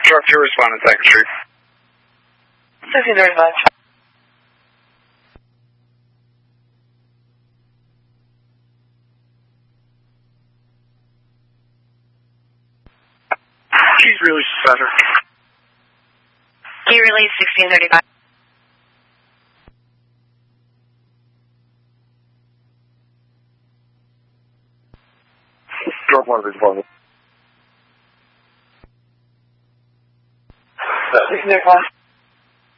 Drop to respondent, Second Street. 1635. Keys release, Center. Key release 1635. Drop one of his department. 1635.